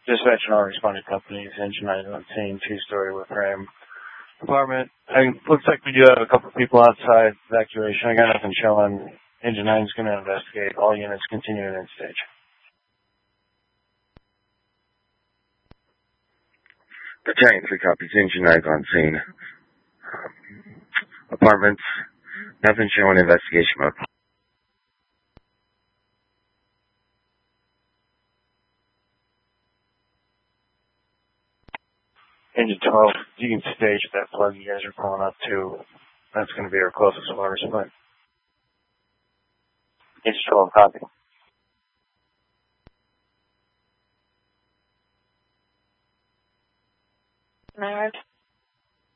Dispatch and all responded companies. Engine 9 on scene, two-story with frame. Apartment. Looks like we do have a couple people outside evacuation. I got nothing showing. Engine 9's going to investigate. All units continuing in stage. Battalion 3 copies. Engine 9's on scene. Apartments. Nothing showing. Investigation mode. Engine 12, you can stage that plug you guys are pulling up to. That's going to be our closest water supply. Engine 12, copy. Alright.